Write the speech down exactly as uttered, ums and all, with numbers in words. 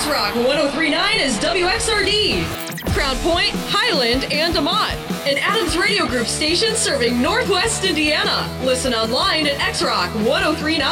X-Rock one oh three point nine is W X R D. Crown Point, Highland, and DeMont. An Adams Radio Group station serving Northwest Indiana. Listen online at X Rock one oh three point nine.